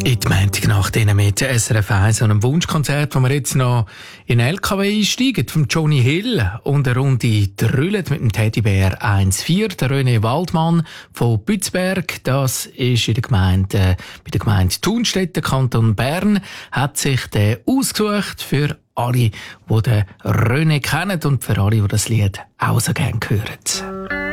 In die Montagnacht mit SRF 1 und einem Wunschkonzert, wo wir jetzt noch in den LKW einsteigen, von Johnny Hill und eine Runde drüllen mit dem Teddybär 1,4. Der René Waldmann von Bützberg, das ist in der Gemeinde, bei der Gemeinde Thunstetten, Kanton Bern, hat sich den ausgesucht für alle, die den René kennen und für alle, die das Lied auch so gerne hören.